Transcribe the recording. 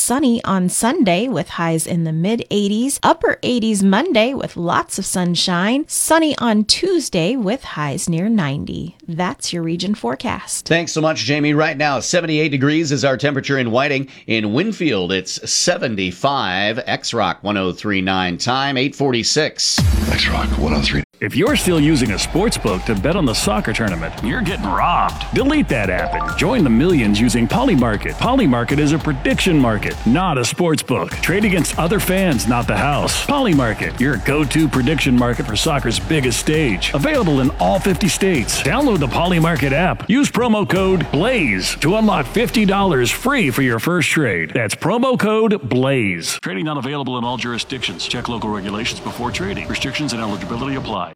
sunny on Sunday with highs in the mid-80s, upper 80s Monday with lots of sunshine, sunny on Tuesday with highs near 90. That's your region forecast. Thanks so much, Jamie. Right now, 78 degrees is our temperature in Whiting. In Winfield, it's 75. X-Rock 103.9 time, 8:46. X-Rock 103. If you're still using a sports book to bet on the soccer tournament, you're getting robbed. Delete that app and join the millions using Polymarket. Polymarket is a prediction market, not a sports book. Trade against other fans, not the house. Polymarket, your go-to prediction market for soccer's biggest stage. Available in all 50 states. Download the Polymarket app. Use promo code BLAZE to unlock $50 free for your first trade. That's promo code BLAZE. Trading not available in all jurisdictions. Check local regulations before trading. Restrictions and eligibility apply.